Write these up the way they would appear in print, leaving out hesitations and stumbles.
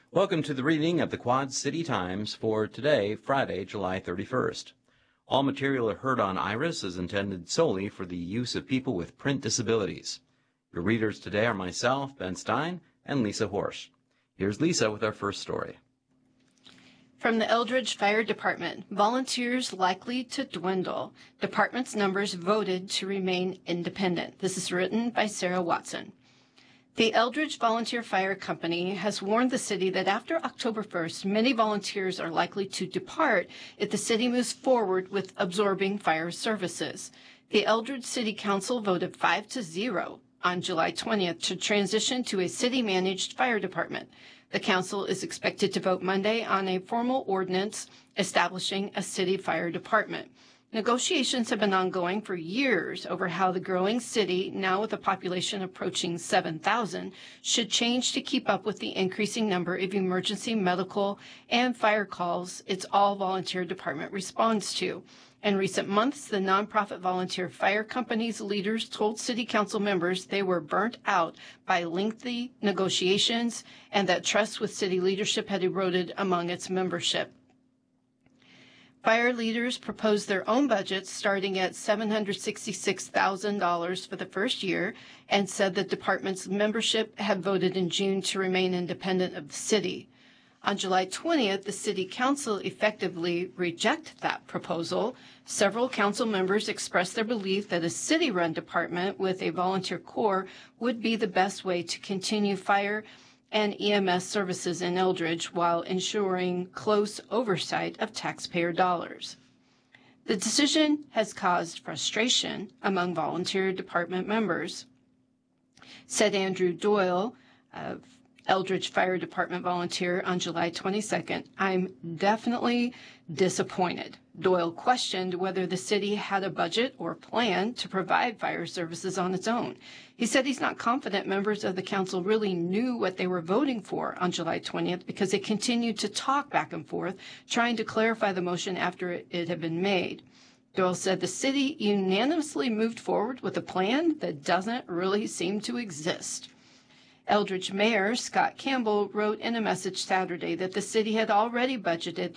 Welcome to the reading of the Quad City Times for today, Friday, July 31st. All material heard on IRIS is intended solely for the use of people with print disabilities. Your readers today are myself, Ben Stein, and Lisa Horsch. Here's Lisa with our first story. From the Eldridge Fire Department, volunteers likely to dwindle. Department's numbers voted to remain independent. This is written by Sarah Watson. The Eldridge Volunteer Fire Company has warned the city that after October 1st, many volunteers are likely to depart if the city moves forward with absorbing fire services. The Eldridge City Council voted 5-0 on July 20th to transition to a city-managed fire department. The council is expected to vote Monday on a formal ordinance establishing a city fire department. Negotiations have been ongoing for years over how the growing city, now with a population approaching 7,000, should change to keep up with the increasing number of emergency medical and fire calls its all-volunteer department responds to. In recent months, the nonprofit volunteer fire company's leaders told city council members they were burnt out by lengthy negotiations and that trust with city leadership had eroded among its membership. Fire leaders proposed their own budgets starting at $766,000 for the first year and said the department's membership had voted in June to remain independent of the city. On July 20th, the city council effectively rejected that proposal. Several council members expressed their belief that a city-run department with a volunteer corps would be the best way to continue fire and EMS services in Eldridge while ensuring close oversight of taxpayer dollars. The decision has caused frustration among volunteer department members, said Andrew Doyle, Eldridge Fire Department volunteer, on July 22nd. I'm definitely disappointed. Doyle questioned whether the city had a budget or plan to provide fire services on its own. He said he's not confident members of the council really knew what they were voting for on July 20th because they continued to talk back and forth, trying to clarify the motion after it had been made. Doyle said the city unanimously moved forward with a plan that doesn't really seem to exist. Eldridge Mayor Scott Campbell wrote in a message Saturday that the city had already budgeted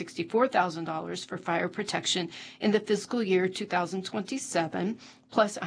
$364,000 for fire protection in the fiscal year 2027, plus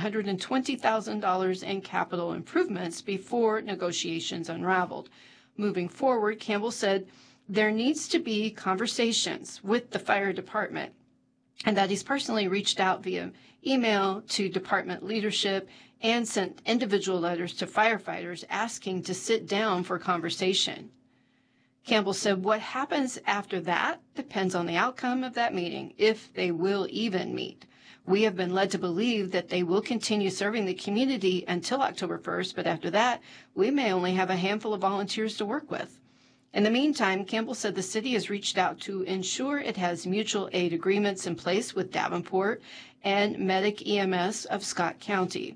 $120,000 in capital improvements before negotiations unraveled. Moving forward, Campbell said there needs to be conversations with the fire department, and that he's personally reached out via email to department leadership and sent individual letters to firefighters asking to sit down for conversation. Campbell said what happens after that depends on the outcome of that meeting, if they will even meet. We have been led to believe that they will continue serving the community until October 1st, but after that, we may only have a handful of volunteers to work with. In the meantime, Campbell said the city has reached out to ensure it has mutual aid agreements in place with Davenport and Medic EMS of Scott County.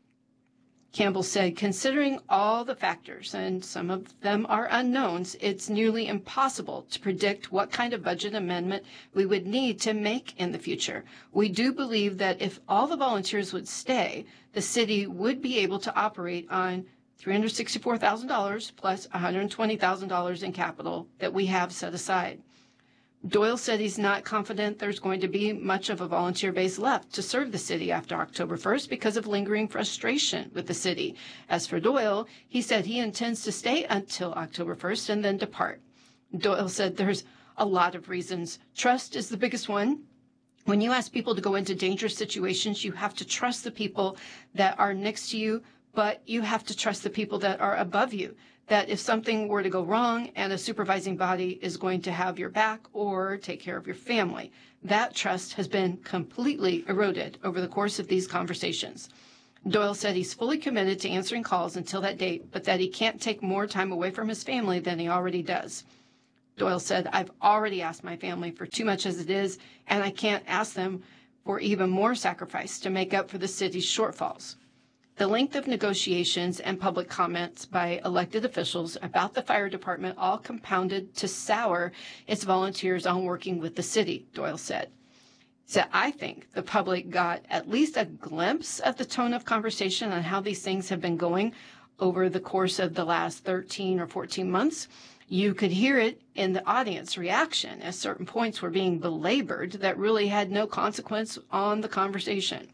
Campbell said, considering all the factors, and some of them are unknowns, it's nearly impossible to predict what kind of budget amendment we would need to make in the future. We do believe that if all the volunteers would stay, the city would be able to operate on $364,000 plus $120,000 in capital that we have set aside. Doyle said he's not confident there's going to be much of a volunteer base left to serve the city after October 1st because of lingering frustration with the city. As for Doyle, he said he intends to stay until October 1st and then depart. Doyle said there's a lot of reasons. Trust is the biggest one. When you ask people to go into dangerous situations, you have to trust the people that are next to you, but you have to trust the people that are above you, that if something were to go wrong and a supervising body is going to have your back or take care of your family. That trust has been completely eroded over the course of these conversations. Doyle said he's fully committed to answering calls until that date, but that he can't take more time away from his family than he already does. Doyle said, I've already asked my family for too much as it is, and I can't ask them for even more sacrifice to make up for the city's shortfalls. The length of negotiations and public comments by elected officials about the fire department all compounded to sour its volunteers on working with the city, Doyle said. So I think the public got at least a glimpse of the tone of conversation on how these things have been going over the course of the last 13 or 14 months. You could hear it in the audience reaction as certain points were being belabored that really had no consequence on the conversation.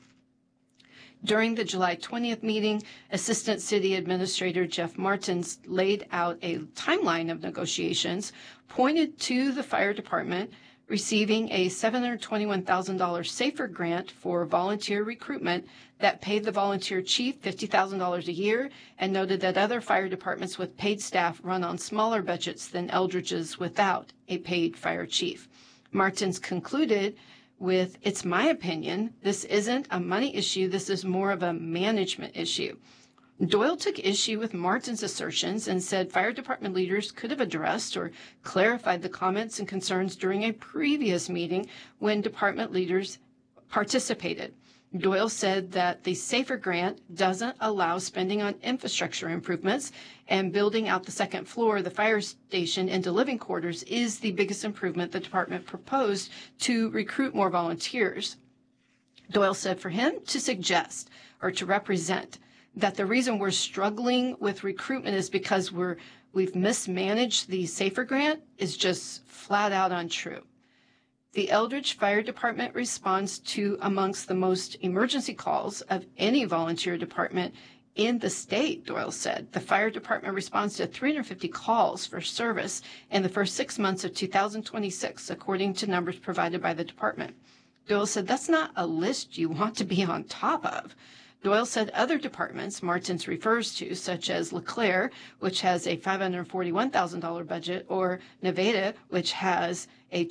During the July 20th meeting, Assistant City Administrator Jeff Martins laid out a timeline of negotiations, pointed to the fire department receiving a $721,000 SAFER grant for volunteer recruitment that paid the volunteer chief $50,000 a year, and noted that other fire departments with paid staff run on smaller budgets than Eldridge's without a paid fire chief. Martins concluded with, "It's my opinion, this isn't a money issue, this is more of a management issue." Doyle took issue with Martin's assertions and said fire department leaders could have addressed or clarified the comments and concerns during a previous meeting when department leaders participated. Doyle said that the SAFER grant doesn't allow spending on infrastructure improvements, and building out the second floor of the fire station into living quarters is the biggest improvement the department proposed to recruit more volunteers. Doyle said for him to suggest or to represent that the reason we're struggling with recruitment is because we've mismanaged the SAFER grant is just flat out untrue. The Eldridge Fire Department responds to amongst the most emergency calls of any volunteer department in the state, Doyle said. The fire department responds to 350 calls for service in the first 6 months of 2026, according to numbers provided by the department. Doyle said that's not a list you want to be on top of. Doyle said other departments Martins refers to, such as LeClaire, which has a $541,000 budget, or Nevada, which has a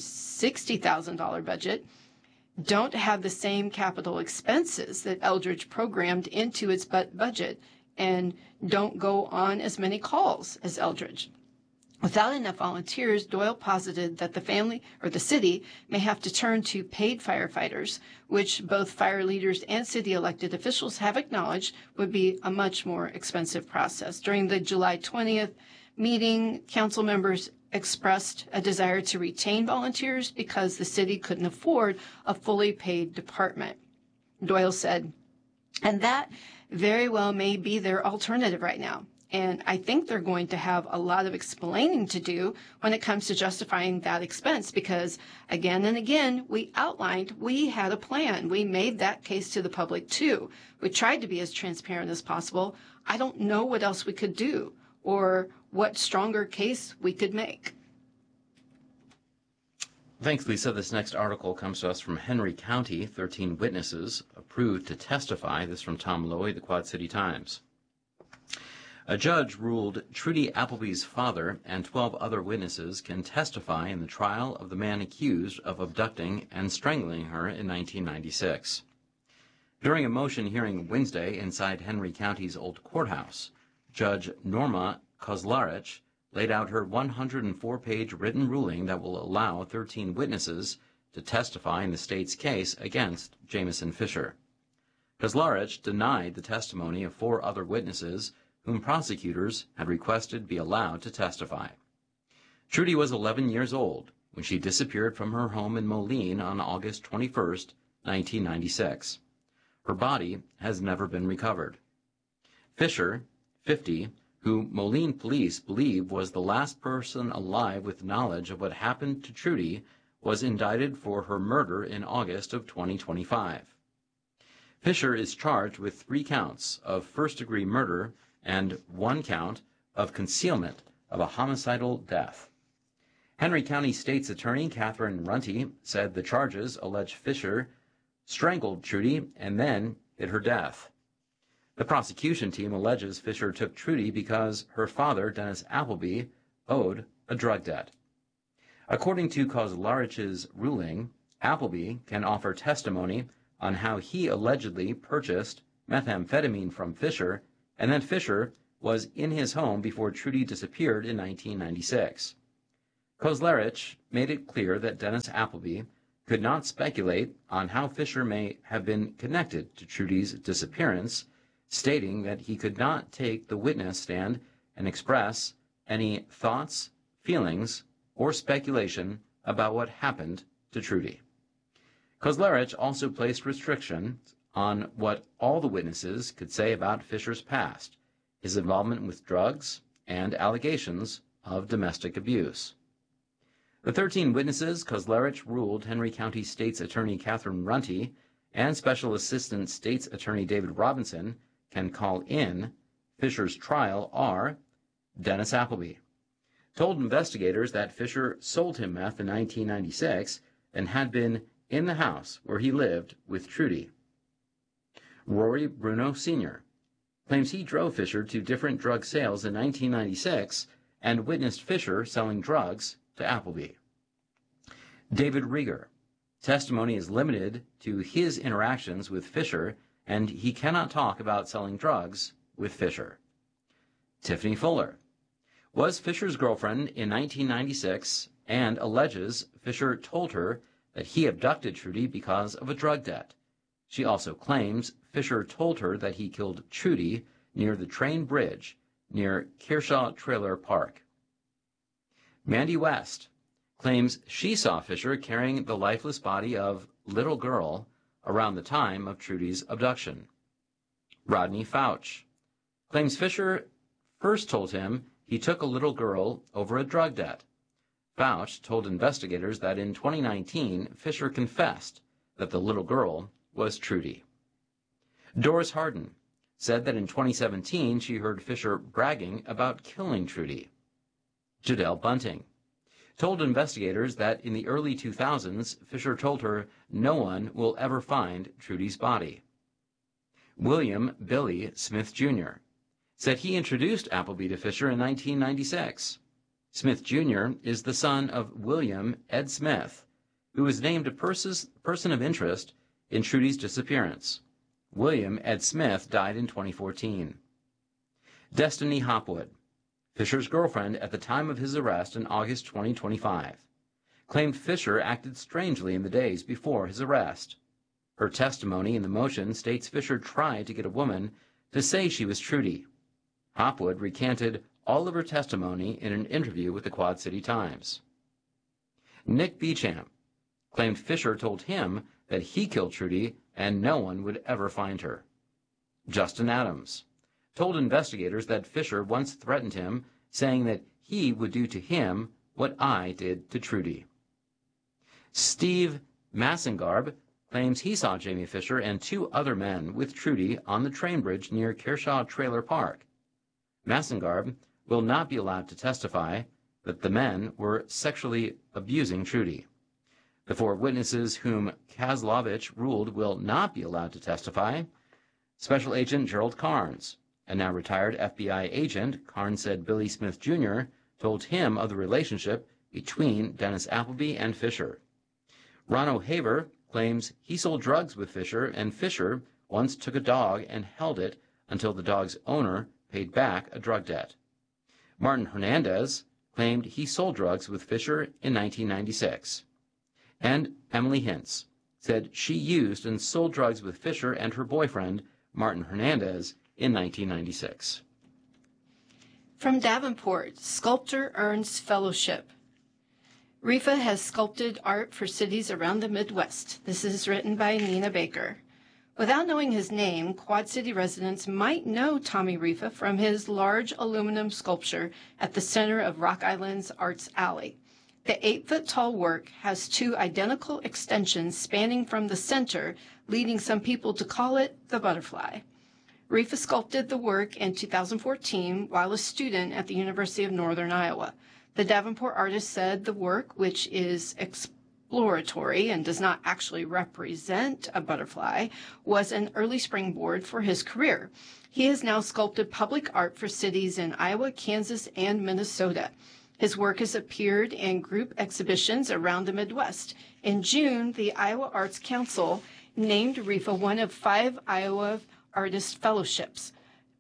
$260,000 budget, don't have the same capital expenses that Eldridge programmed into its budget and don't go on as many calls as Eldridge. Without enough volunteers, Doyle posited that the family or the city may have to turn to paid firefighters, which both fire leaders and city elected officials have acknowledged would be a much more expensive process. During the July 20th meeting, council members expressed a desire to retain volunteers because the city couldn't afford a fully paid department. Doyle said, and that very well may be their alternative right now. And I think they're going to have a lot of explaining to do when it comes to justifying that expense, because again and again, we outlined we had a plan. We made that case to the public too. We tried to be as transparent as possible. I don't know what else we could do or what stronger case we could make. Thanks, Lisa. This next article comes to us from Henry County. 13 witnesses approved to testify. This from Tom Lowy, the Quad City Times. A judge ruled Trudy Appleby's father and 12 other witnesses can testify in the trial of the man accused of abducting and strangling her in 1996. During a motion hearing Wednesday inside Henry County's old courthouse, Judge Norma Kozlarich laid out her 104-page written ruling that will allow 13 witnesses to testify in the state's case against Jamison Fisher. Kozlarich denied the testimony of 4 other witnesses whom prosecutors had requested be allowed to testify. Trudy was 11 years old when she disappeared from her home in Moline on August 21, 1996. Her body has never been recovered. Fisher, 50, who Moline police believe was the last person alive with knowledge of what happened to Trudy, was indicted for her murder in August of 2025. Fisher is charged with 3 counts of first-degree murder and 1 count of concealment of a homicidal death. Henry County State's Attorney Catherine Runty said the charges allege Fisher strangled Trudy and then hid her death. The prosecution team alleges Fisher took Trudy because her father, Dennis Appleby, owed a drug debt. According to Kozlarich's ruling, Appleby can offer testimony on how he allegedly purchased methamphetamine from Fisher, and then Fisher was in his home before Trudy disappeared in 1996. Kozlarich made it clear that Dennis Appleby could not speculate on how Fisher may have been connected to Trudy's disappearance, stating that he could not take the witness stand and express any thoughts, feelings, or speculation about what happened to Trudy. Kozlarich also placed restrictions on what all the witnesses could say about Fisher's past, his involvement with drugs, and allegations of domestic abuse. The 13 witnesses Kozlerich ruled Henry County State's Attorney Catherine Runte and Special Assistant State's Attorney David Robinson can call in Fisher's trial are Dennis Appleby told investigators that Fisher sold him meth in 1996 and had been in the house where he lived with Trudy. Rory Bruno Sr. claims he drove Fisher to different drug sales in 1996 and witnessed Fisher selling drugs to Appleby. David Rieger. Testimony is limited to his interactions with Fisher, and he cannot talk about selling drugs with Fisher. Tiffany Fuller was Fisher's girlfriend in 1996 and alleges Fisher told her that he abducted Trudy because of a drug debt. She also claims Fisher told her that he killed Trudy near the train bridge near Kershaw Trailer Park. Mandy West claims she saw Fisher carrying the lifeless body of little girl around the time of Trudy's abduction. Rodney Fauch claims Fisher first told him he took a little girl over a drug debt. Fauch told investigators that in 2019, Fisher confessed that the little girl was Trudy. Doris Harden said that in 2017 she heard Fisher bragging about killing Trudy. Jadelle Bunting told investigators that in the early 2000s, Fisher told her no one will ever find Trudy's body. William Billy Smith Jr. said he introduced Appleby to Fisher in 1996. Smith Jr. is the son of William Ed Smith, who was named a person of interest in Trudy's disappearance. William Ed Smith died in 2014. Destiny Hopwood, Fisher's girlfriend at the time of his arrest in August 2025, claimed Fisher acted strangely in the days before his arrest. Her testimony in the motion states Fisher tried to get a woman to say she was Trudy. Hopwood recanted all of her testimony in an interview with the Quad City Times. Nick Beauchamp claimed Fisher told him that he killed Trudy and no one would ever find her. Justin Adams told investigators that Fisher once threatened him, saying that he would do to him what I did to Trudy. Steve Massengarb claims he saw Jamie Fisher and 2 other men with Trudy on the train bridge near Kershaw Trailer Park. Massengarb will not be allowed to testify that the men were sexually abusing Trudy. The 4 witnesses whom Kaslovich ruled will not be allowed to testify: Special Agent Gerald Carnes, a now retired FBI agent. Carnes said Billy Smith Jr. told him of the relationship between Dennis Appleby and Fisher. Ron O'Haver claims he sold drugs with Fisher, and Fisher once took a dog and held it until the dog's owner paid back a drug debt. Martin Hernandez claimed he sold drugs with Fisher in 1996. And Emily Hintz said she used and sold drugs with Fisher and her boyfriend, Martin Hernandez, in 1996. From Davenport, sculptor earns fellowship. Rifa has sculpted art for cities around the Midwest. This is written by Nina Baker. Without knowing his name, Quad City residents might know Tommy Rifa from his large aluminum sculpture at the center of Rock Island's Arts Alley. The 8-foot-tall work has 2 identical extensions spanning from the center, leading some people to call it the butterfly. Rifa sculpted the work in 2014 while a student at the University of Northern Iowa. The Davenport artist said the work, which is exploratory and does not actually represent a butterfly, was an early springboard for his career. He has now sculpted public art for cities in Iowa, Kansas, and Minnesota. His work has appeared in group exhibitions around the Midwest. In June, the Iowa Arts Council named Rifa one of 5 Iowa Artist Fellowships.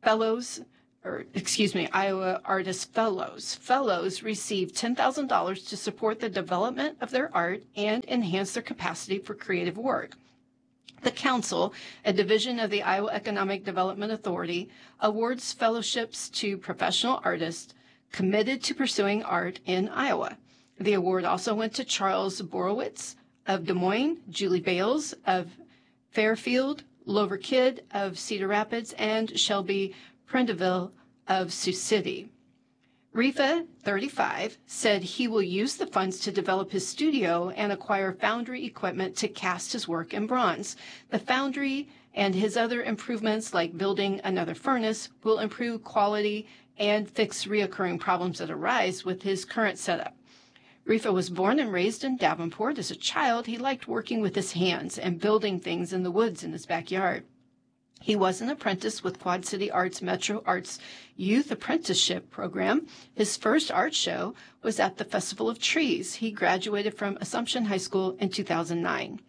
Iowa Artist Fellows. Fellows receive $10,000 to support the development of their art and enhance their capacity for creative work. The Council, a division of the Iowa Economic Development Authority, awards fellowships to professional artists committed to pursuing art in Iowa. The award also went to Charles Borowitz of Des Moines, Julie Bales of Fairfield, Lover Kidd of Cedar Rapids, and Shelby Prendeville of Sioux City. Rifa, 35, said he will use the funds to develop his studio and acquire foundry equipment to cast his work in bronze. The foundry and his other improvements, like building another furnace, will improve quality and fix reoccurring problems that arise with his current setup. Rifa was born and raised in Davenport. As a child, he liked working with his hands and building things in the woods in his backyard. He was an apprentice with Quad City Arts Metro Arts Youth Apprenticeship Program. His first art show was at the Festival of Trees. He graduated from Assumption High School in 2009.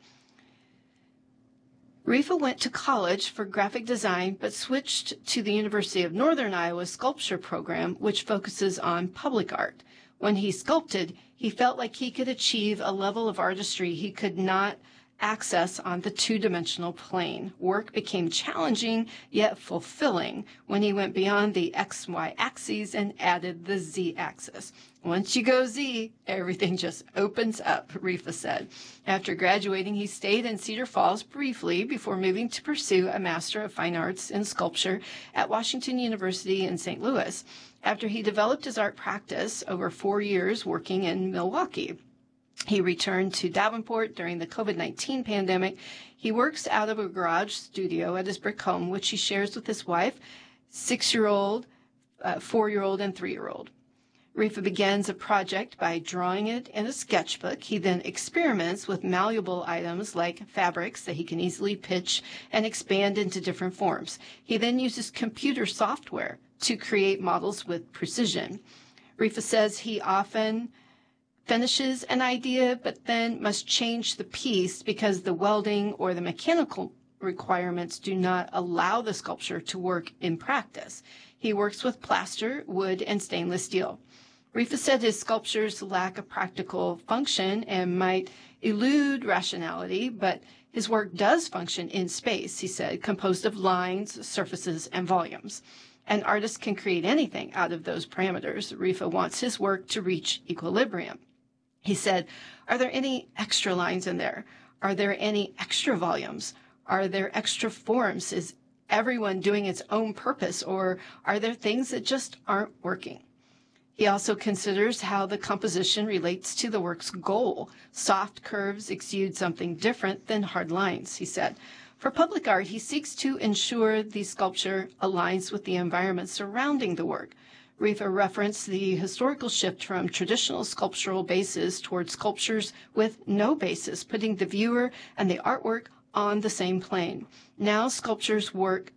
Rifa went to college for graphic design, but switched to the University of Northern Iowa Sculpture Program, which focuses on public art. When he sculpted, he felt like he could achieve a level of artistry he could not access on the two-dimensional plane. Work became challenging yet fulfilling when he went beyond the XY axes and added the Z axis. Once you go Z, everything just opens up, Rifa said. After graduating, he stayed in Cedar Falls briefly before moving to pursue a Master of Fine Arts in Sculpture at Washington University in St. Louis, after he developed his art practice over 4 years working in Milwaukee. He returned to Davenport during the COVID-19 pandemic. He works out of a garage studio at his brick home, which he shares with his wife, 6-year-old, 4-year-old, and 3-year-old. Rifa begins a project by drawing it in a sketchbook. He then experiments with malleable items like fabrics that he can easily pitch and expand into different forms. He then uses computer software to create models with precision. Rifa says he often finishes an idea, but then must change the piece because the welding or the mechanical requirements do not allow the sculpture to work in practice. He works with plaster, wood, and stainless steel. Rifa said his sculptures lack a practical function and might elude rationality, but his work does function in space, he said, composed of lines, surfaces, and volumes. An artist can create anything out of those parameters. Rifa wants his work to reach equilibrium. He said, are there any extra lines in there? Are there any extra volumes? Are there extra forms? Is everyone doing its own purpose, or are there things that just aren't working? He also considers how the composition relates to the work's goal. Soft curves exude something different than hard lines, he said. For public art, he seeks to ensure the sculpture aligns with the environment surrounding the work. Rifa referenced the historical shift from traditional sculptural bases towards sculptures with no basis, putting the viewer and the artwork on the same plane. Now sculptors' work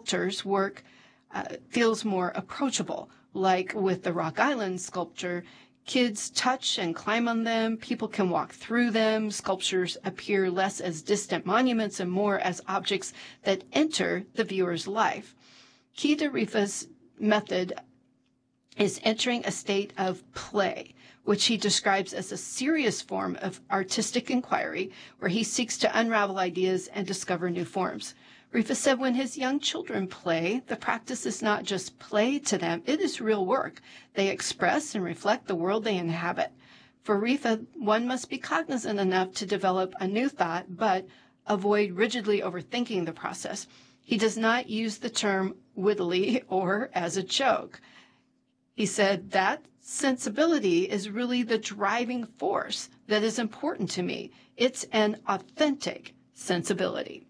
feels more approachable, like with the Rock Island sculpture. Kids touch and climb on them. People can walk through them. Sculptures appear less as distant monuments and more as objects that enter the viewer's life. Key to Rifa's method is entering a state of play, which he describes as a serious form of artistic inquiry, where he seeks to unravel ideas and discover new forms. Rifa said when his young children play, the practice is not just play to them, it is real work. They express and reflect the world they inhabit. For Rifa, one must be cognizant enough to develop a new thought, but avoid rigidly overthinking the process. He does not use the term wittily or as a joke. He said that sensibility is really the driving force that is important to me. It's an authentic sensibility.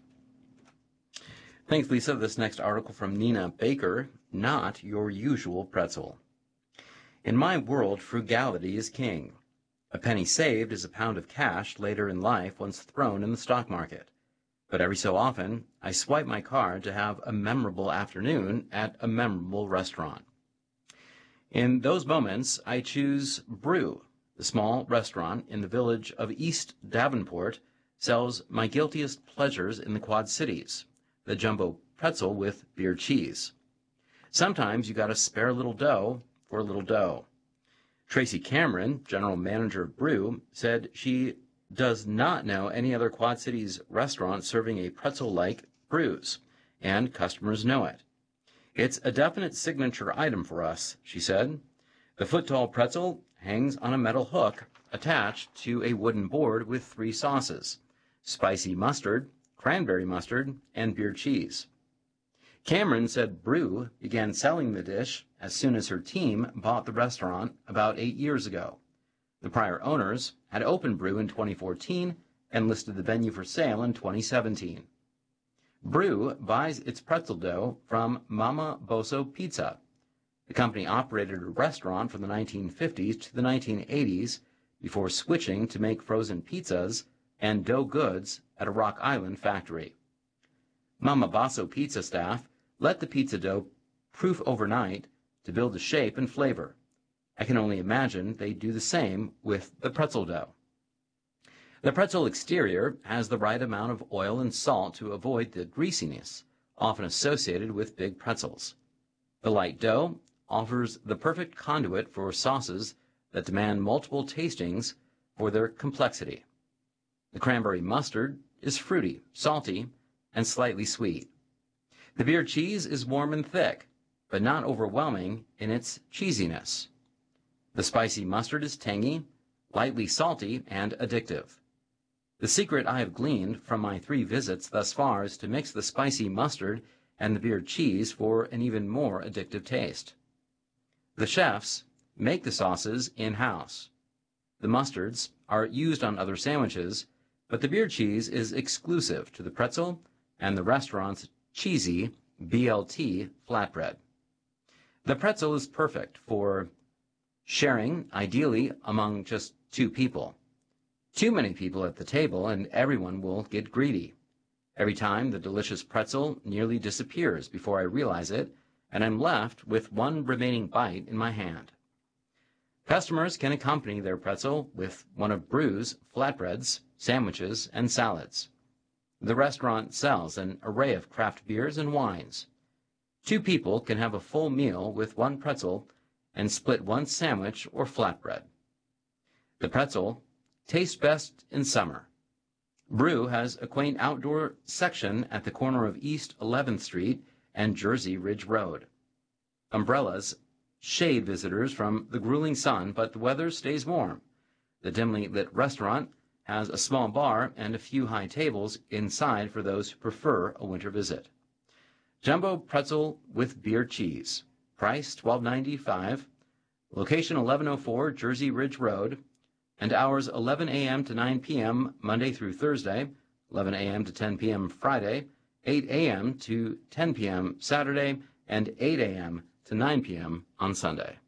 Thanks, Lisa. This next article from Nina Baker, Not Your Usual Pretzel. In my world, frugality is king. A penny saved is a pound of cash later in life once thrown in the stock market. But every so often, I swipe my card to have a memorable afternoon at a memorable restaurant. In those moments, I choose Brew. The small restaurant in the village of East Davenport sells my guiltiest pleasures in the Quad Cities, the jumbo pretzel with beer cheese. Sometimes you got to spare a little dough for a little dough. Tracy Cameron, general manager of Brew, said she does not know any other Quad Cities restaurant serving a pretzel-like brews, and customers know it. It's a definite signature item for us, she said. The foot-tall pretzel hangs on a metal hook attached to a wooden board with 3 sauces: spicy mustard, cranberry mustard, and beer cheese. Cameron said Brew began selling the dish as soon as her team bought the restaurant about 8 years ago. The prior owners had opened Brew in 2014 and listed the venue for sale in 2017. Brew buys its pretzel dough from Mama Boso Pizza. The company operated a restaurant from the 1950s to the 1980s before switching to make frozen pizzas and dough goods at a Rock Island factory. Mama Boso Pizza staff let the pizza dough proof overnight to build the shape and flavor. I can only imagine they do the same with the pretzel dough. The pretzel exterior has the right amount of oil and salt to avoid the greasiness often associated with big pretzels. The light dough offers the perfect conduit for sauces that demand multiple tastings for their complexity. The cranberry mustard is fruity, salty, and slightly sweet. The beer cheese is warm and thick, but not overwhelming in its cheesiness. The spicy mustard is tangy, lightly salty, and addictive. The secret I have gleaned from my 3 visits thus far is to mix the spicy mustard and the beer cheese for an even more addictive taste. The chefs make the sauces in-house. The mustards are used on other sandwiches, but the beer cheese is exclusive to the pretzel and the restaurant's cheesy BLT flatbread. The pretzel is perfect for sharing, ideally among just 2 people. Too many people at the table and everyone will get greedy. Every time the delicious pretzel nearly disappears before I realize it, and I'm left with one remaining bite in my hand. Customers can accompany their pretzel with one of Brew's flatbreads, sandwiches, and salads. The restaurant sells an array of craft beers and wines. 2 people can have a full meal with 1 pretzel and split 1 sandwich or flatbread. The pretzel tastes best in summer. Brew has a quaint outdoor section at the corner of East 11th Street and Jersey Ridge Road. Umbrellas shade visitors from the grueling sun, but the weather stays warm. The dimly lit restaurant has a small bar and a few high tables inside for those who prefer a winter visit. Jumbo pretzel with beer cheese. Price $12.95. Location 1104 Jersey Ridge Road. And hours 11 a.m. to 9 p.m. Monday through Thursday, 11 a.m. to 10 p.m. Friday, 8 a.m. to 10 p.m. Saturday, and 8 a.m. to 9 p.m. on Sunday.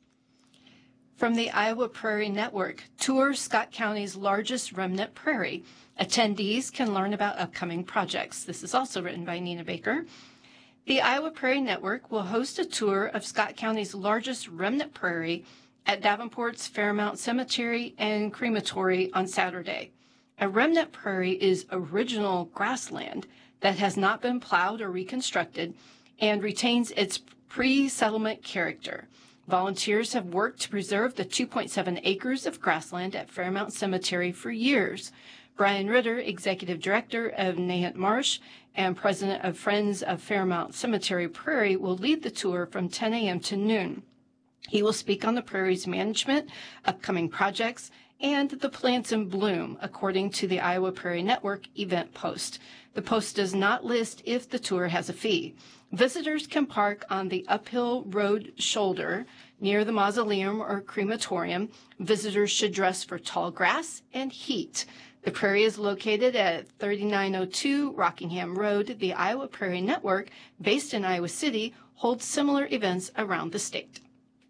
From the Iowa Prairie Network, tour Scott County's largest remnant prairie. Attendees can learn about upcoming projects. This is also written by Nina Baker. The Iowa Prairie Network will host a tour of Scott County's largest remnant prairie at Davenport's Fairmount Cemetery and Crematory on Saturday. A remnant prairie is original grassland that has not been plowed or reconstructed and retains its pre-settlement character. Volunteers have worked to preserve the 2.7 acres of grassland at Fairmount Cemetery for years. Brian Ritter, Executive Director of Nahant Marsh and President of Friends of Fairmount Cemetery Prairie, will lead the tour from 10 a.m. to noon. He will speak on the prairie's management, upcoming projects, and the plants in bloom, according to the Iowa Prairie Network event post. The post does not list if the tour has a fee. Visitors can park on the uphill road shoulder near the mausoleum or crematorium. Visitors should dress for tall grass and heat. The prairie is located at 3902 Rockingham Road. The Iowa Prairie Network, based in Iowa City, holds similar events around the state.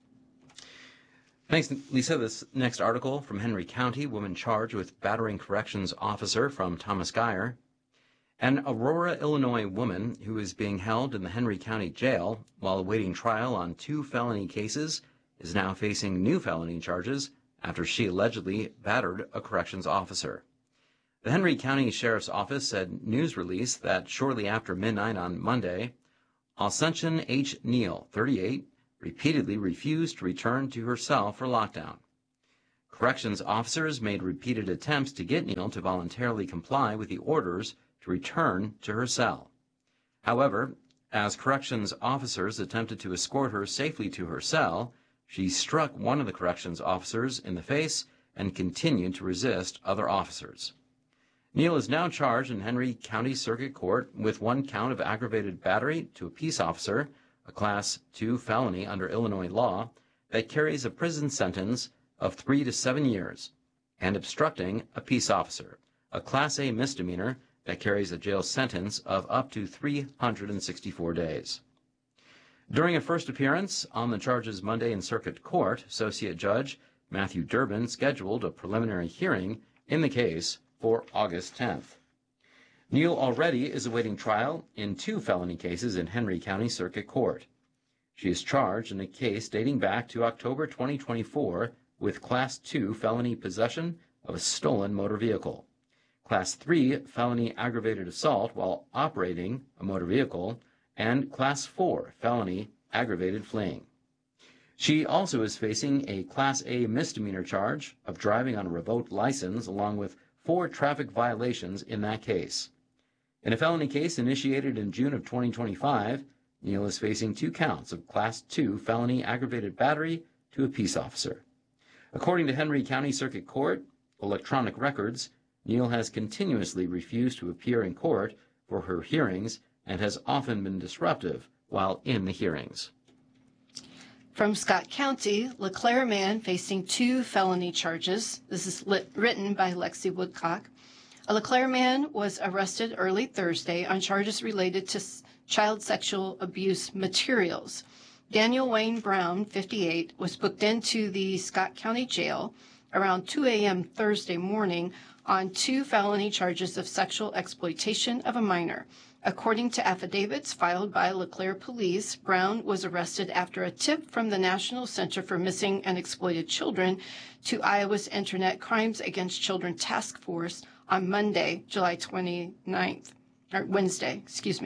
Thanks, Lisa. This next article from Henry County, woman charged with battering corrections officer, from Thomas Geyer. An Aurora, Illinois woman who is being held in the Henry County Jail while awaiting trial on 2 felony cases is now facing new felony charges after she allegedly battered a corrections officer. The Henry County Sheriff's Office said news release that shortly after midnight on Monday, Ascension H. Neal, 38, repeatedly refused to return to her cell for lockdown. Corrections officers made repeated attempts to get Neal to voluntarily comply with the orders to return to her cell. However, as corrections officers attempted to escort her safely to her cell, she struck one of the corrections officers in the face and continued to resist other officers. Neal is now charged in Henry County Circuit Court with one count of aggravated battery to a peace officer, a Class 2 felony under Illinois law that carries a prison sentence of 3 to 7 years, and obstructing a peace officer, a Class A misdemeanor that carries a jail sentence of up to 364 days. During a first appearance on the charges Monday in Circuit Court, Associate Judge Matthew Durbin scheduled a preliminary hearing in the case for August 10th. Neal already is awaiting trial in 2 felony cases in Henry County Circuit Court. She is charged in a case dating back to October 2024 with Class 2 felony possession of a stolen motor vehicle, Class 3 felony aggravated assault while operating a motor vehicle, and Class 4 felony aggravated fleeing. She also is facing a Class A misdemeanor charge of driving on a revoked license along with 4 traffic violations in that case. In a felony case initiated in June of 2025, Neal is facing 2 counts of Class 2 felony aggravated battery to a peace officer. According to Henry County Circuit Court electronic records, Neal has continuously refused to appear in court for her hearings and has often been disruptive while in the hearings. From Scott County, LeClaire man facing 2 felony charges. This is written by Lexi Woodcock. A LeClaire man was arrested early Thursday on charges related to child sexual abuse materials. Daniel Wayne Brown, 58, was booked into the Scott County Jail around 2 a.m. Thursday morning on 2 felony charges of sexual exploitation of a minor. According to affidavits filed by LeClaire police, Brown was arrested after a tip from the National Center for Missing and Exploited Children to Iowa's Internet Crimes Against Children Task Force on Monday, July 29th, or Wednesday.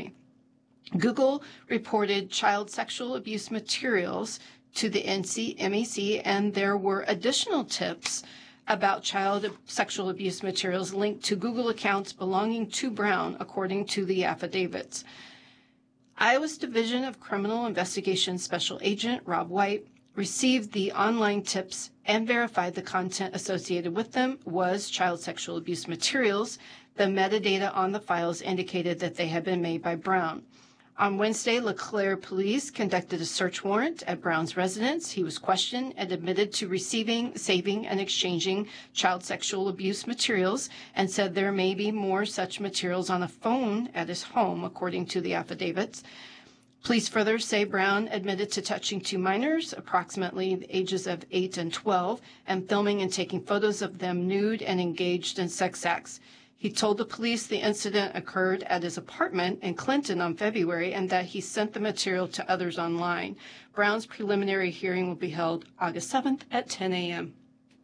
Google reported child sexual abuse materials to the MEC, and there were additional tips about child sexual abuse materials linked to Google accounts belonging to Brown, according to the affidavits. Iowa's Division of Criminal Investigation Special Agent Rob White received the online tips and verified the content associated with them was child sexual abuse materials. The metadata on the files indicated that they had been made by Brown. On Wednesday, LeClaire police conducted a search warrant at Brown's residence. He was questioned and admitted to receiving, saving, and exchanging child sexual abuse materials and said there may be more such materials on a phone at his home, according to the affidavits. Police further say Brown admitted to touching 2 minors, approximately the ages of 8 and 12, and filming and taking photos of them nude and engaged in sex acts. He told the police the incident occurred at his apartment in Clinton on February and that he sent the material to others online. Brown's preliminary hearing will be held August 7th at 10 a.m.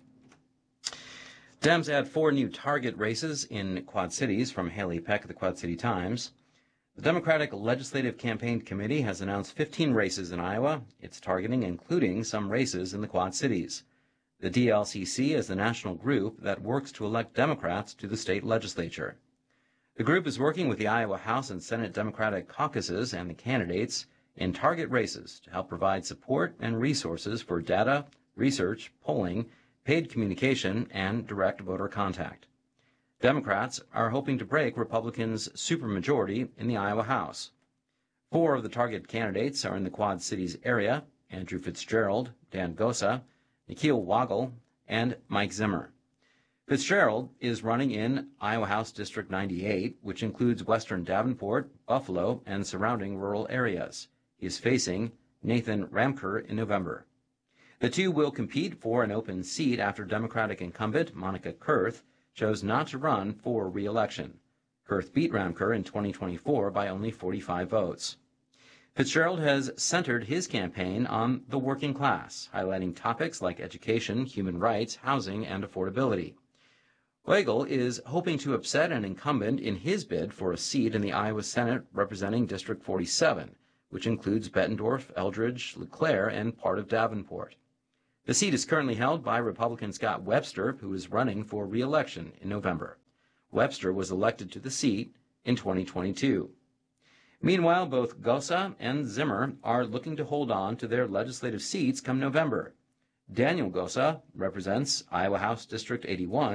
Dems add 4 new target races in Quad Cities from Haley Peck of the Quad City Times. The Democratic Legislative Campaign Committee has announced 15 races in Iowa. It's targeting including some races in the Quad Cities. The DLCC is the national group that works to elect Democrats to the state legislature. The group is working with the Iowa House and Senate Democratic caucuses and the candidates in target races to help provide support and resources for data, research, polling, paid communication, and direct voter contact. Democrats are hoping to break Republicans' supermajority in the Iowa House. 4 of the target candidates are in the Quad Cities area: Andrew Fitzgerald, Dan Gosa, Nikhil Wagel, and Mike Zimmer. Fitzgerald is running in Iowa House District 98, which includes western Davenport, Buffalo, and surrounding rural areas. He is facing Nathan Ramker in November. The 2 will compete for an open seat after Democratic incumbent Monica Kurth chose not to run for re-election. Kurth beat Ramker in 2024 by only 45 votes. Fitzgerald has centered his campaign on the working class, highlighting topics like education, human rights, housing, and affordability. Weigel is hoping to upset an incumbent in his bid for a seat in the Iowa Senate representing District 47, which includes Bettendorf, Eldridge, LeClaire, and part of Davenport. The seat is currently held by Republican Scott Webster, who is running for re-election in November. Webster was elected to the seat in 2022. Meanwhile, both Gosa and Zimmer are looking to hold on to their legislative seats come November. Daniel Gosa represents Iowa House District 81,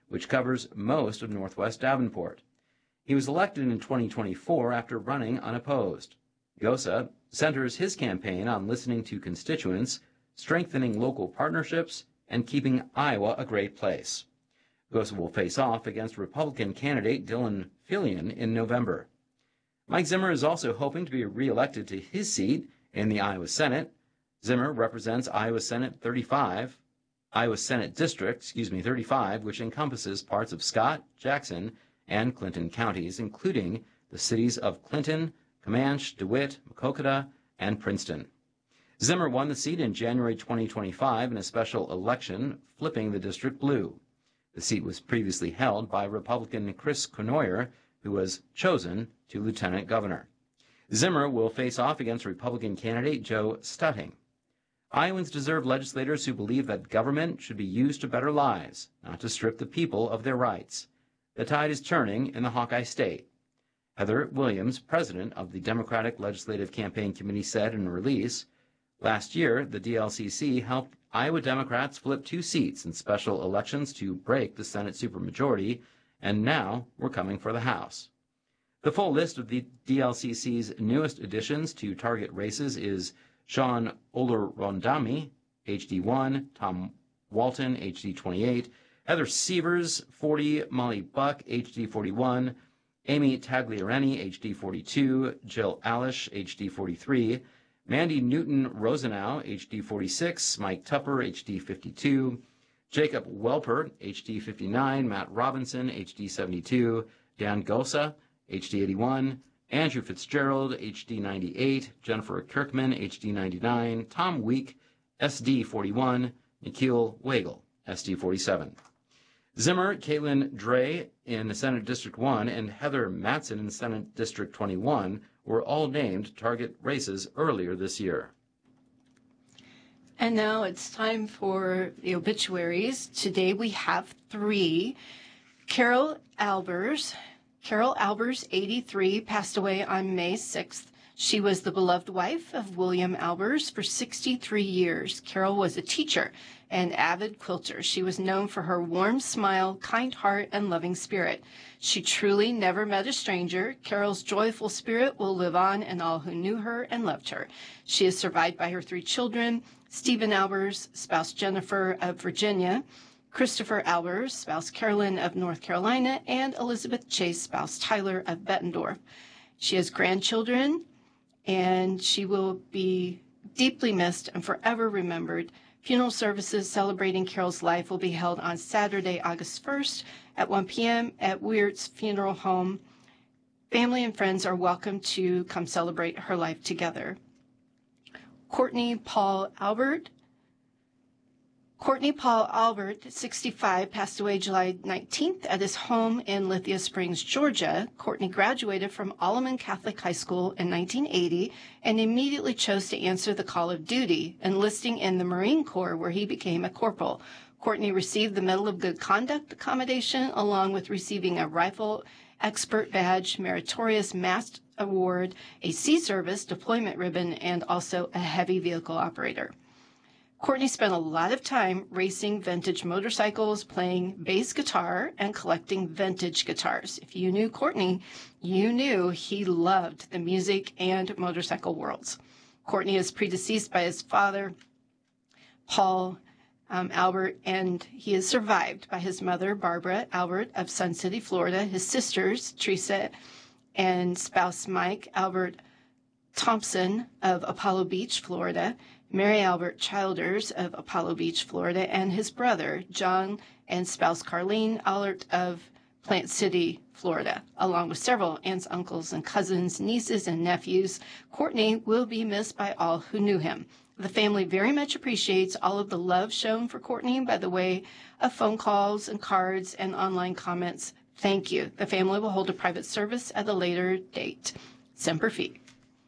which covers most of northwest Davenport. He was elected in 2024 after running unopposed. Gosa centers his campaign on listening to constituents, strengthening local partnerships, and keeping Iowa a great place. Gosa will face off against Republican candidate Dylan Fillion in November. Mike Zimmer is also hoping to be reelected to his seat in the Iowa Senate. Zimmer represents Iowa Senate District 35, which encompasses parts of Scott, Jackson, and Clinton counties, including the cities of Clinton, Comanche, DeWitt, Maquoketa, and Princeton. Zimmer won the seat in January 2025 in a special election, flipping the district blue. The seat was previously held by Republican Chris Cournoyer, who was chosen to lieutenant governor. Zimmer will face off against Republican candidate Joe Stutting. Iowans deserve legislators who believe that government should be used to better lives, not to strip the people of their rights. The tide is turning in the Hawkeye State. Heather Williams, president of the Democratic Legislative Campaign Committee, said in a release, "Last year, the DLCC helped Iowa Democrats flip 2 seats in special elections to break the Senate supermajority, and now we're coming for the House." The full list of the DLCC's newest additions to target races is Sean Olorundami, HD1, Tom Walton, HD28, Heather Sievers, 40, Molly Buck, HD41, Amy Tagliarini, HD42, Jill Alish, HD43, Mandy Newton Rosenau, HD46, Mike Tupper, HD52, Jacob Welper, HD59, Matt Robinson, HD72, Dan Gosa, HD81, Andrew Fitzgerald, HD98, Jennifer Kirkman, HD99, Tom Week, SD41, Nikhil Wagle, SD47. Zimmer, Caitlin Dre in Senate District 1, and Heather Matson in Senate District 21 were all named target races earlier this year. And now it's time for the obituaries. Today we have 3. Carol Albers, 83, passed away on May 6th. She was the beloved wife of William Albers for 63 years. Carol was a teacher and avid quilter. She was known for her warm smile, kind heart, and loving spirit. She truly never met a stranger. Carol's joyful spirit will live on in all who knew her and loved her. She is survived by her 3 children, Stephen Albers, spouse Jennifer of Virginia, Christopher Albers, spouse Carolyn of North Carolina, and Elizabeth Chase, spouse Tyler of Bettendorf. She has grandchildren, and she will be deeply missed and forever remembered. Funeral services celebrating Carol's life will be held on Saturday, August 1st at 1 p.m. at Weirt's Funeral Home. Family and friends are welcome to come celebrate her life together. Courtney Paul Albert, 65, passed away July 19th at his home in Lithia Springs, Georgia. Courtney graduated from Alleman Catholic High School in 1980 and immediately chose to answer the call of duty, enlisting in the Marine Corps, where he became a corporal. Courtney received the Medal of Good Conduct Accommodation, along with receiving a Rifle Expert Badge, Meritorious Mast Award, a Sea Service Deployment Ribbon, and also a Heavy Vehicle Operator. Courtney spent a lot of time racing vintage motorcycles, playing bass guitar, and collecting vintage guitars. If you knew Courtney, you knew he loved the music and motorcycle worlds. Courtney is predeceased by his father, Paul Albert, and he is survived by his mother, Barbara Albert of Sun City, Florida, his sisters, Teresa and spouse Mike Albert Thompson of Apollo Beach, Florida, Mary Albert Childers of Apollo Beach, Florida, and his brother, John, and spouse Carlene Albert of Plant City, Florida, along with several aunts, uncles, and cousins, nieces, and nephews. Courtney will be missed by all who knew him. The family very much appreciates all of the love shown for Courtney by the way of phone calls and cards and online comments. Thank you. The family will hold a private service at a later date. Semper Fi.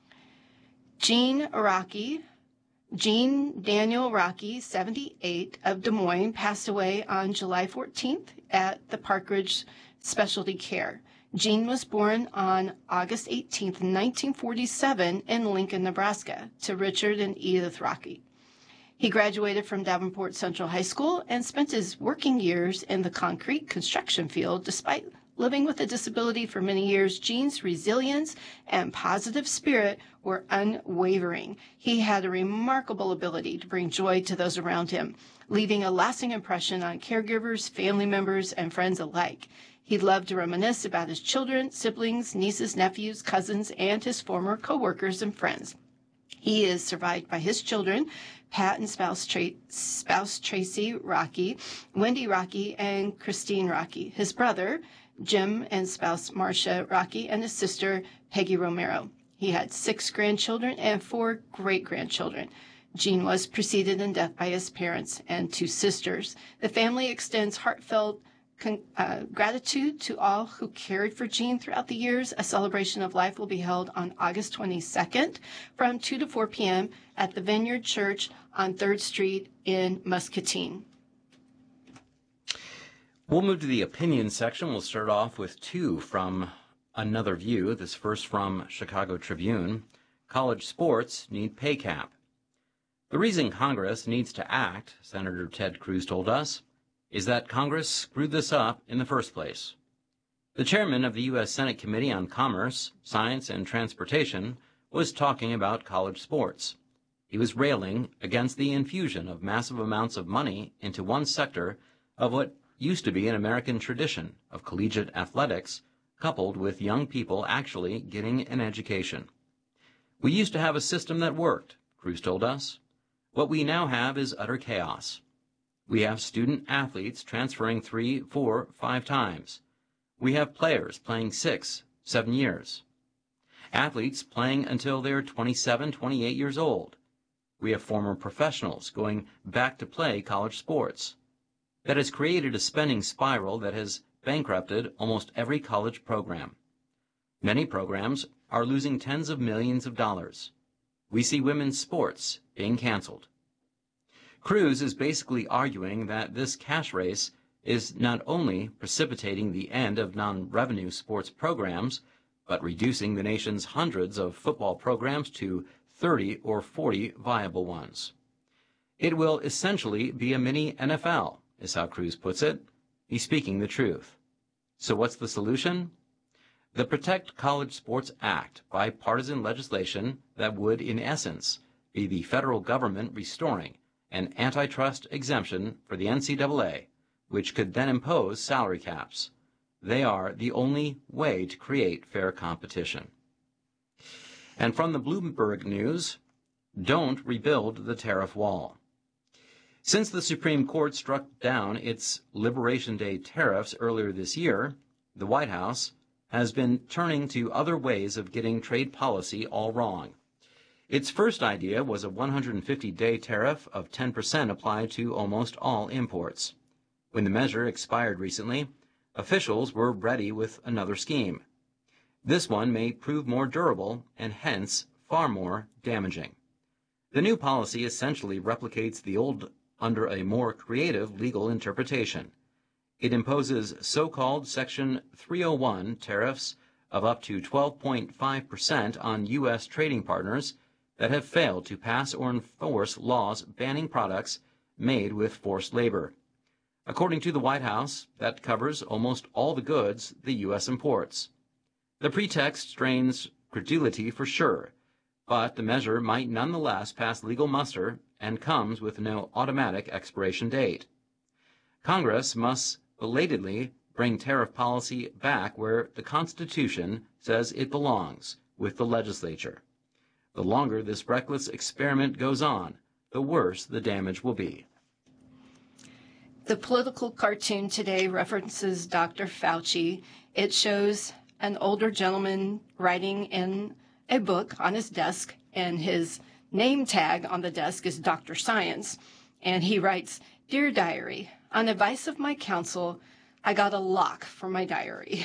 Jean Daniel Rocky, 78, of Des Moines, passed away on July 14th at the Park Ridge Specialty Care. Jean was born on August 18th, 1947, in Lincoln, Nebraska, to Richard and Edith Rocky. He graduated from Davenport Central High School and spent his working years in the concrete construction field. Despite living with a disability for many years, Gene's resilience and positive spirit were unwavering. He had a remarkable ability to bring joy to those around him, leaving a lasting impression on caregivers, family members, and friends alike. He loved to reminisce about his children, siblings, nieces, nephews, cousins, and his former co-workers and friends. He is survived by his children, Pat and spouse Tracy Rocky, Wendy Rocky, and Christine Rocky, his brother, Jim, and spouse Marcia Rocky, and his sister, Peggy Romero. He had 6 grandchildren and 4 great-grandchildren. Gene was preceded in death by his parents and 2 sisters. The family extends heartfelt gratitude to all who cared for Gene throughout the years. A celebration of life will be held on August 22nd from 2 to 4 p.m. at the Vineyard Church on 3rd Street in Muscatine. We'll move to the opinion section. We'll start off with 2 from Another View. This first from Chicago Tribune. College sports need pay cap. The reason Congress needs to act, Senator Ted Cruz told us, is that Congress screwed this up in the first place. The chairman of the U.S. Senate Committee on Commerce, Science, and Transportation was talking about college sports. He was railing against the infusion of massive amounts of money into one sector of what used to be an American tradition of collegiate athletics, coupled with young people actually getting an education. We used to have a system that worked, Cruz told us. What we now have is utter chaos. We have student athletes transferring 3, 4, 5 times. We have players playing 6, 7 years. Athletes playing until they're 27, 28 years old. We have former professionals going back to play college sports. That has created a spending spiral that has bankrupted almost every college program. Many programs are losing tens of millions of dollars. We see women's sports being canceled. Cruz is basically arguing that this cash race is not only precipitating the end of non-revenue sports programs, but reducing the nation's hundreds of football programs to 30 or 40 viable ones. It will essentially be a mini NFL, is how Cruz puts it. He's speaking the truth. So what's the solution? The Protect College Sports Act, bipartisan legislation that would, in essence, be the federal government restoring an antitrust exemption for the NCAA, which could then impose salary caps. They are the only way to create fair competition. And from the Bloomberg News, don't rebuild the tariff wall. Since the Supreme Court struck down its Liberation Day tariffs earlier this year, the White House has been turning to other ways of getting trade policy all wrong. Its first idea was a 150-day tariff of 10% applied to almost all imports. When the measure expired recently, officials were ready with another scheme. This one may prove more durable and hence far more damaging. The new policy essentially replicates the old under a more creative legal interpretation. It imposes so-called Section 301 tariffs of up to 12.5% on U.S. trading partners that have failed to pass or enforce laws banning products made with forced labor. According to the White House, that covers almost all the goods the U.S. imports. The pretext strains credulity for sure, but the measure might nonetheless pass legal muster and comes with no automatic expiration date. Congress must belatedly bring tariff policy back where the Constitution says it belongs, with the legislature. The longer this reckless experiment goes on, the worse the damage will be. The political cartoon today references Dr. Fauci. It shows an older gentleman writing in a book on his desk, and his name tag on the desk is Dr. Science. And he writes, "Dear Diary, on advice of my counsel, I got a lock for my diary."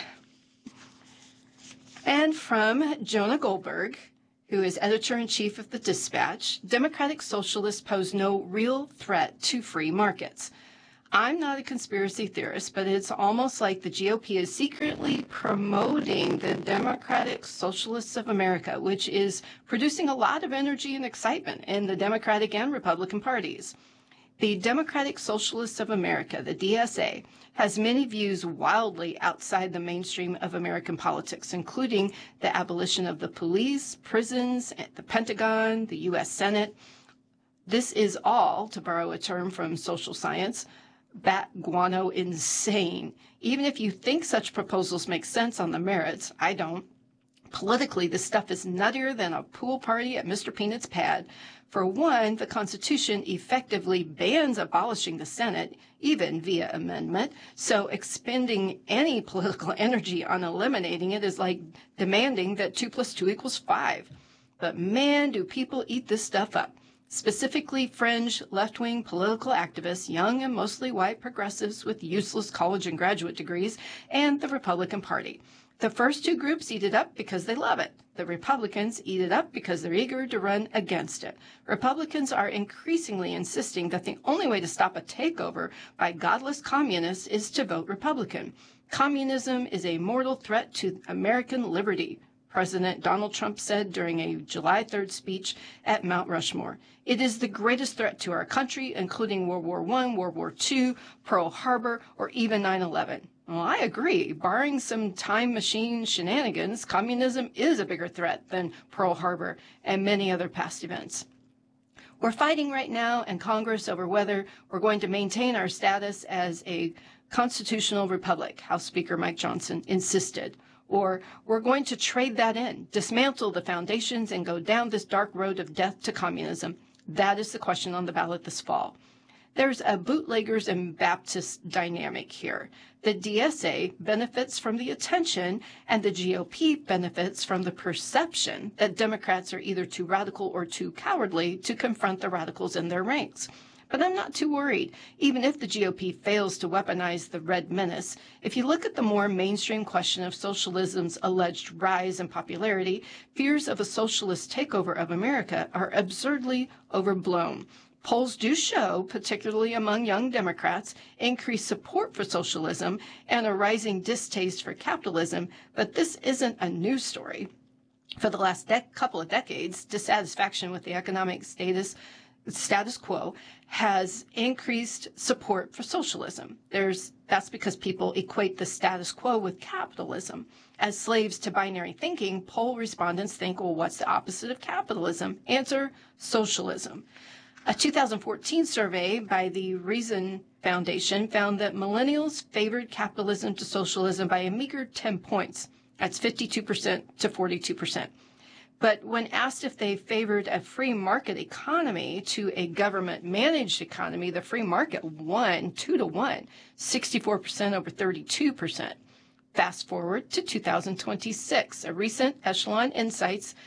And from Jonah Goldberg, who is editor-in-chief of the Dispatch, Democratic Socialists pose no real threat to free markets. I'm not a conspiracy theorist, but it's almost like the GOP is secretly promoting the Democratic Socialists of America, which is producing a lot of energy and excitement in the Democratic and Republican parties. The Democratic Socialists of America, the DSA, has many views wildly outside the mainstream of American politics, including the abolition of the police, prisons, the Pentagon, the U.S. Senate. This is all, to borrow a term from social science, bat guano insane. Even if you think such proposals make sense on the merits, I don't. Politically, this stuff is nuttier than a pool party at Mr. Peanut's pad. For one, the Constitution effectively bans abolishing the Senate, even via amendment, so expending any political energy on eliminating it is like demanding that 2 + 2 = 5. But man, do people eat this stuff up. Specifically fringe left-wing political activists, young and mostly white progressives with useless college and graduate degrees, and the Republican Party. The first two groups eat it up because they love it. The Republicans eat it up because they're eager to run against it. Republicans are increasingly insisting that the only way to stop a takeover by godless communists is to vote Republican. Communism is a mortal threat to American liberty, President Donald Trump said during a July 3rd speech at Mount Rushmore. It is the greatest threat to our country, including World War I, World War II, Pearl Harbor, or even 9/11. Well, I agree. Barring some time machine shenanigans, communism is a bigger threat than Pearl Harbor and many other past events. We're fighting right now in Congress over whether we're going to maintain our status as a constitutional republic, House Speaker Mike Johnson insisted. Or we're going to trade that in, dismantle the foundations, and go down this dark road of death to communism. That is the question on the ballot this fall. There's a bootleggers and Baptists dynamic here. The DSA benefits from the attention, and the GOP benefits from the perception that Democrats are either too radical or too cowardly to confront the radicals in their ranks. But I'm not too worried, even if the GOP fails to weaponize the red menace. If you look at the more mainstream question of socialism's alleged rise in popularity, fears of a socialist takeover of America are absurdly overblown. Polls do show, particularly among young Democrats, increased support for socialism and a rising distaste for capitalism, but this isn't a news story. For the last couple of decades, dissatisfaction with the economic status quo has increased support for socialism. That's because people equate the status quo with capitalism. As slaves to binary thinking, poll respondents think, well, what's the opposite of capitalism? Answer, socialism. A 2014 survey by the Reason Foundation found that millennials favored capitalism to socialism by a meager 10 points. That's 52% to 42%. But when asked if they favored a free market economy to a government-managed economy, the free market won 2-1, 64% over 32%. Fast forward to 2026. A recent Echelon Insights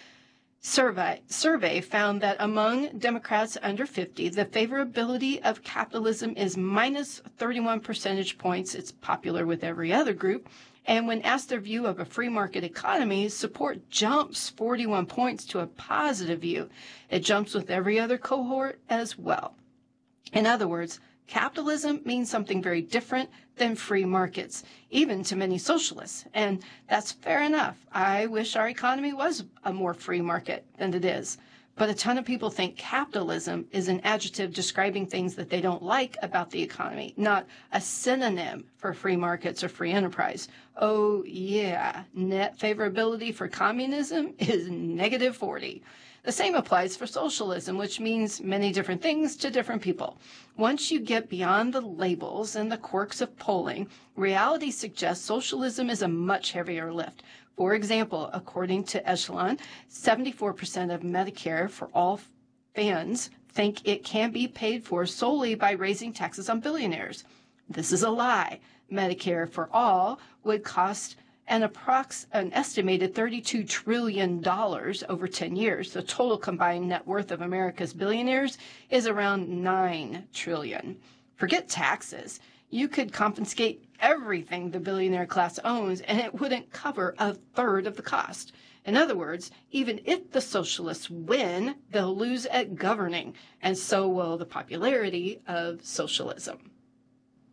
survey found that among Democrats under 50, the favorability of capitalism is minus 31 percentage points. It's popular with every other group. And when asked their view of a free market economy, support jumps 41 points to a positive view. It jumps with every other cohort as well. In other words, capitalism means something very different than free markets, even to many socialists. And that's fair enough. I wish our economy was a more free market than it is. But a ton of people think capitalism is an adjective describing things that they don't like about the economy, not a synonym for free markets or free enterprise. Oh, yeah, net favorability for communism is negative 40. The same applies for socialism, which means many different things to different people. Once you get beyond the labels and the quirks of polling, reality suggests socialism is a much heavier lift. For example, according to Echelon, 74% of Medicare for all fans think it can be paid for solely by raising taxes on billionaires. This is a lie. Medicare for all would cost an estimated $32 trillion over 10 years. The total combined net worth of America's billionaires is around $9 trillion. Forget taxes. You could confiscate everything the billionaire class owns, and it wouldn't cover a third of the cost. In other words, even if the socialists win, they'll lose at governing, and so will the popularity of socialism.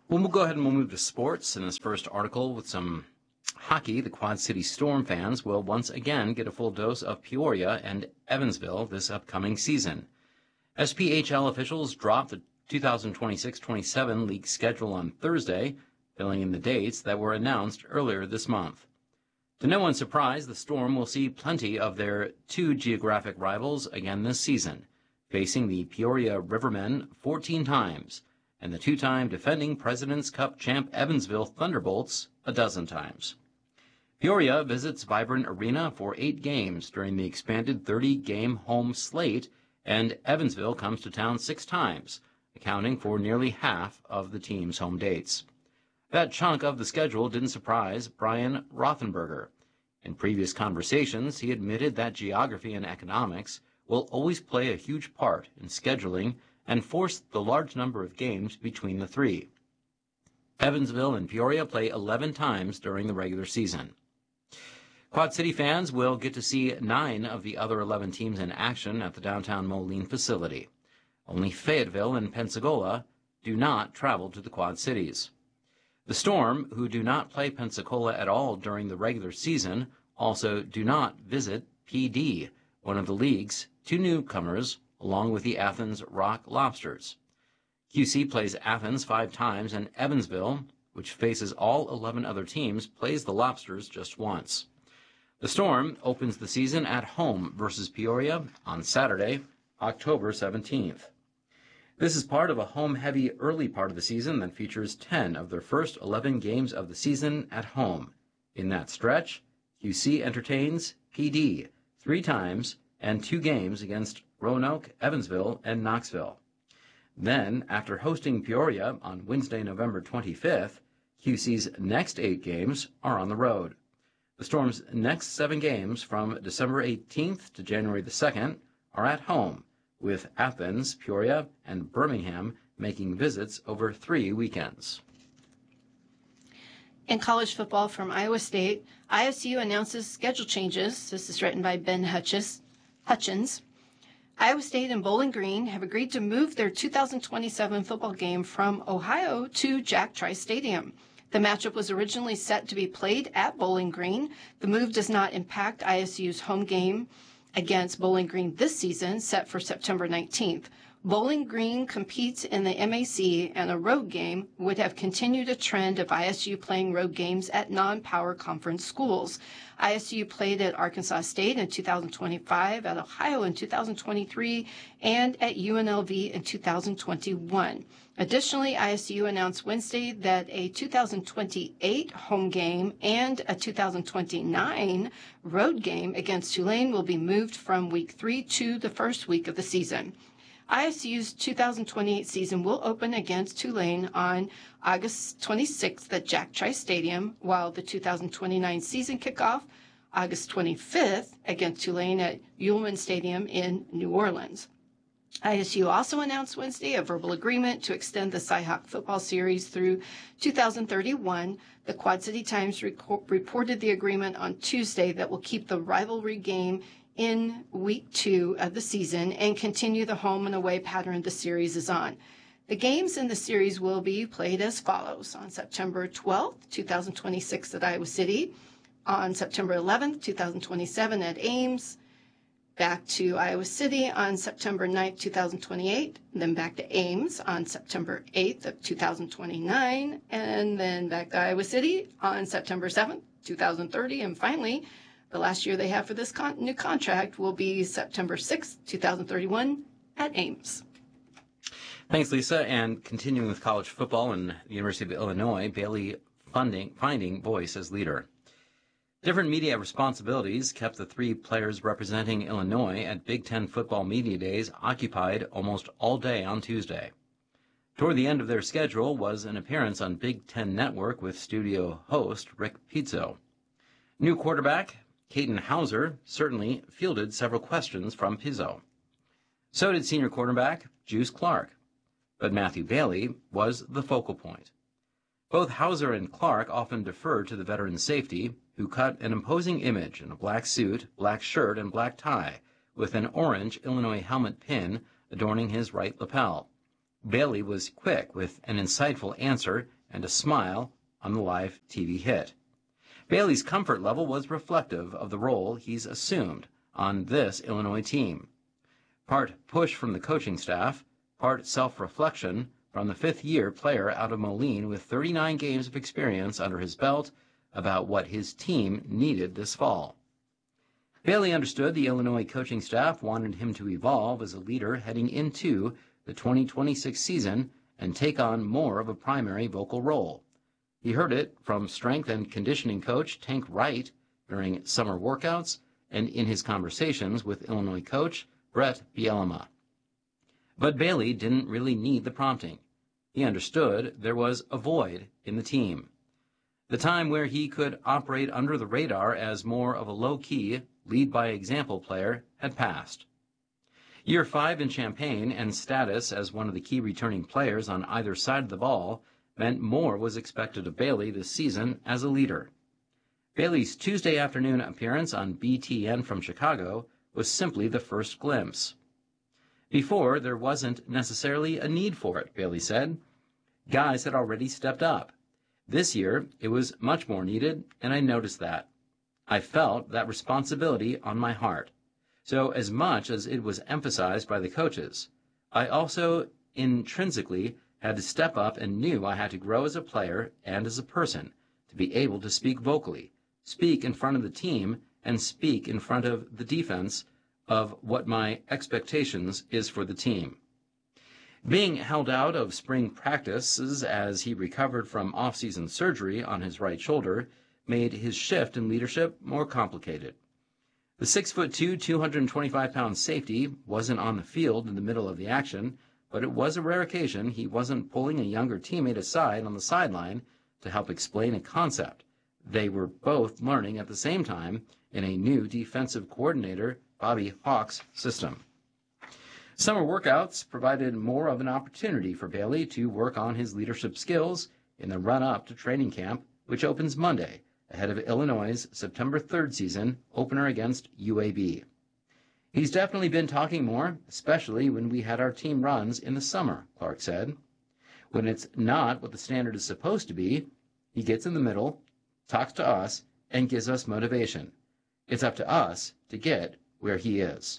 Well, we'll go ahead and we'll move to sports. In this first article with some hockey, the Quad City Storm fans will once again get a full dose of Peoria and Evansville this upcoming season. SPHL officials dropped the 2026-27 league schedule on Thursday, filling in the dates that were announced earlier this month. To no one's surprise, the Storm will see plenty of their two geographic rivals again this season, facing the Peoria Rivermen 14 times and the two-time defending President's Cup champ Evansville Thunderbolts a dozen times. Peoria visits Vibrant Arena for 8 games during the expanded 30-game home slate, and Evansville comes to town 6 times, accounting for nearly half of the team's home dates. That chunk of the schedule didn't surprise Brian Rothenberger. In previous conversations, he admitted that geography and economics will always play a huge part in scheduling and force the large number of games between the three. Evansville and Peoria play 11 times during the regular season. Quad City fans will get to see 9 of the other 11 teams in action at the downtown Moline facility. Only Fayetteville and Pensacola do not travel to the Quad Cities. The Storm, who do not play Pensacola at all during the regular season, also do not visit PD, one of the league's 2 newcomers, along with the Athens Rock Lobsters. QC plays Athens 5 times, and Evansville, which faces all 11 other teams, plays the Lobsters just once. The Storm opens the season at home versus Peoria on Saturday, October 17th. This is part of a home-heavy early part of the season that features 10 of their first 11 games of the season at home. In that stretch, QC entertains PD 3 times and 2 games against Roanoke, Evansville, and Knoxville. Then, after hosting Peoria on Wednesday, November 25th, QC's next 8 games are on the road. The Storm's next 7 games from December 18th to January the 2nd are at home, with Athens, Peoria, and Birmingham making visits over 3 weekends. In college football from Iowa State, ISU announces schedule changes. This is written by Ben Hutchins. Iowa State and Bowling Green have agreed to move their 2027 football game from Ohio to Jack Trice Stadium. The matchup was originally set to be played at Bowling Green. The move does not impact ISU's home game against Bowling Green this season, set for September 19th. Bowling Green competes in the MAC, and a road game would have continued a trend of ISU playing road games at non-power conference schools. ISU played at Arkansas State in 2025, at Ohio in 2023, and at UNLV in 2021. Additionally, ISU announced Wednesday that a 2028 home game and a 2029 road game against Tulane will be moved from week 3 to the first week of the season. ISU's 2028 season will open against Tulane on August 26th at Jack Trice Stadium, while the 2029 season kickoff August 25th against Tulane at Ullman Stadium in New Orleans. ISU also announced Wednesday a verbal agreement to extend the Cyhawk football series through 2031. The Quad City Times reported the agreement on Tuesday that will keep the rivalry game in week 2 of the season and continue the home and away pattern the series is on. The games in the series will be played as follows: on September 12th, 2026 at Iowa City, on September 11th, 2027 at Ames, back to Iowa City on September 9th, 2028, then back to Ames on September 8th of 2029, and then back to Iowa City on September 7th, 2030, and finally, the last year they have for this new contract will be September 6th, 2031 at Ames. Thanks, Lisa. And continuing with college football and the University of Illinois, Bailey finding voice as leader. Different media responsibilities kept the 3 players representing Illinois at Big Ten football media days occupied almost all day on Tuesday. Toward the end of their schedule was an appearance on Big Ten Network with studio host Rick Pizzo. New quarterback Caden Hauser certainly fielded several questions from Pizzo. So did senior quarterback Juice Clark. But Matthew Bailey was the focal point. Both Hauser and Clark often deferred to the veteran safety, who cut an imposing image in a black suit, black shirt, and black tie, with an orange Illinois helmet pin adorning his right lapel. Bailey was quick with an insightful answer and a smile on the live TV hit. Bailey's comfort level was reflective of the role he's assumed on this Illinois team. Part push from the coaching staff, part self-reflection from the fifth-year player out of Moline with 39 games of experience under his belt about what his team needed this fall. Bailey understood the Illinois coaching staff wanted him to evolve as a leader heading into the 2026 season and take on more of a primary vocal role. He heard it from strength and conditioning coach Tank Wright during summer workouts and in his conversations with Illinois coach Bret Bielema. But Bailey didn't really need the prompting. He understood there was a void in the team. The time where he could operate under the radar as more of a low-key, lead-by-example player had passed. Year 5 in Champaign and status as one of the key returning players on either side of the ball meant more was expected of Bailey this season as a leader. Bailey's Tuesday afternoon appearance on BTN from Chicago was simply the first glimpse. Before, there wasn't necessarily a need for it, Bailey said. Guys had already stepped up. This year, it was much more needed, and I noticed that. I felt that responsibility on my heart. So as much as it was emphasized by the coaches, I also intrinsically had to step up and knew I had to grow as a player and as a person to be able to speak vocally, speak in front of the team, and speak in front of the defense of what my expectations is for the team. Being held out of spring practices as he recovered from off-season surgery on his right shoulder made his shift in leadership more complicated. The 6'2", 225-pound safety wasn't on the field in the middle of the action, but it was a rare occasion he wasn't pulling a younger teammate aside on the sideline to help explain a concept they were both learning at the same time in a new defensive coordinator, Bobby Hawk's system. Summer workouts provided more of an opportunity for Bailey to work on his leadership skills in the run-up to training camp, which opens Monday, ahead of Illinois' September 3rd season opener against UAB. He's definitely been talking more, especially when we had our team runs in the summer, Clark said. When it's not what the standard is supposed to be, he gets in the middle, talks to us, and gives us motivation. It's up to us to get where he is.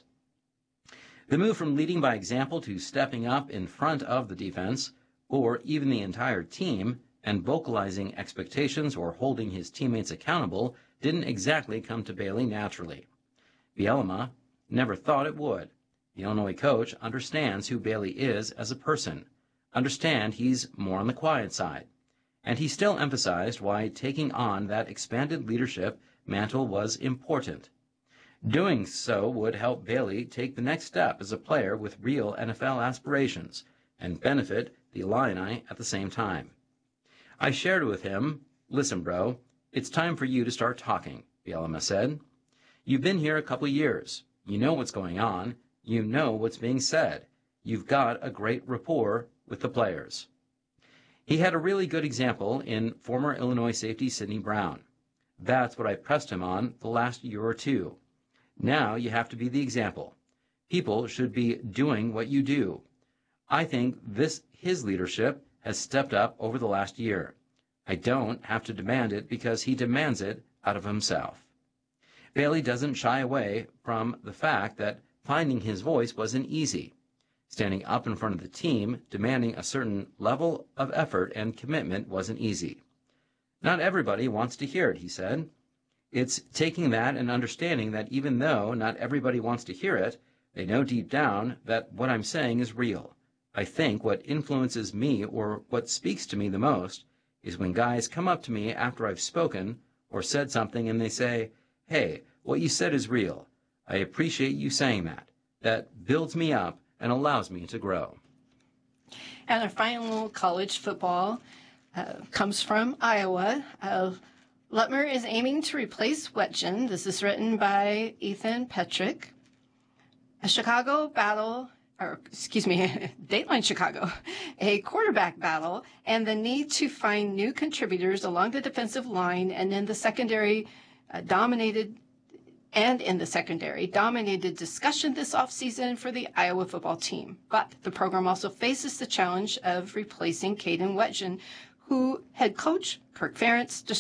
The move from leading by example to stepping up in front of the defense, or even the entire team, and vocalizing expectations or holding his teammates accountable didn't exactly come to Bailey naturally. Bielema never thought it would. The Illinois coach understands who Bailey is as a person, understand he's more on the quiet side, and he still emphasized why taking on that expanded leadership mantle was important. Doing so would help Bailey take the next step as a player with real NFL aspirations and benefit the Illini at the same time. I shared with him, "Listen, bro, it's time for you to start talking," Bielema said. "You've been here a couple years. You know what's going on. You know what's being said. You've got a great rapport with the players." He had a really good example in former Illinois safety Sidney Brown. That's what I pressed him on the last year or two. Now you have to be the example. People should be doing what you do. I think his leadership has stepped up over the last year. I don't have to demand it because he demands it out of himself. Bailey doesn't shy away from the fact that finding his voice wasn't easy. Standing up in front of the team, demanding a certain level of effort and commitment wasn't easy. Not everybody wants to hear it, he said. It's taking that and understanding that even though not everybody wants to hear it, they know deep down that what I'm saying is real. I think what influences me or what speaks to me the most is when guys come up to me after I've spoken or said something and they say, "Hey, what you said is real. I appreciate you saying that. That builds me up and allows me to grow." And our final college football comes from Iowa. Lutmer is aiming to replace Wetjen. This is written by Ethan Petrick. Dateline Chicago, a quarterback battle, and the need to find new contributors along the defensive line and in the secondary dominated discussion this offseason for the Iowa football team. But the program also faces the challenge of replacing Caden Wetjen, who head coach Kirk Ferentz